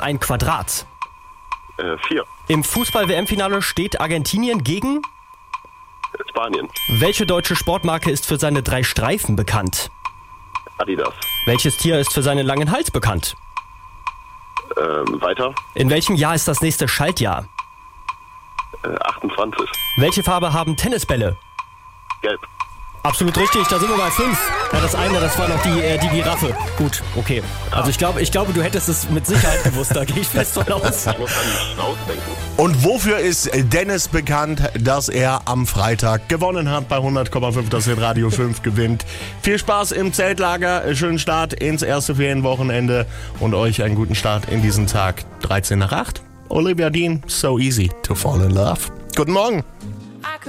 ein Quadrat? 4. Im Fußball-WM-Finale steht Argentinien gegen? Spanien. Welche deutsche Sportmarke ist für seine 3 Streifen bekannt? Adidas. Welches Tier ist für seinen langen Hals bekannt? Weiter. In welchem Jahr ist das nächste Schaltjahr? 28. Welche Farbe haben Tennisbälle? Gelb. Absolut richtig, da sind wir bei 5. Ja, das eine, das war noch die Giraffe. Gut, okay. Also ich glaube, du hättest es mit Sicherheit gewusst, da gehe ich fest von aus. Ich muss an ausdenken. Und wofür ist Dennis bekannt, dass er am Freitag gewonnen hat bei 100,5, das in Radio 5 gewinnt? Viel Spaß im Zeltlager, schönen Start ins erste Ferienwochenende und euch einen guten Start in diesen Tag. 13 nach 8. Olivia Dean, So Easy to Fall in Love. Guten Morgen.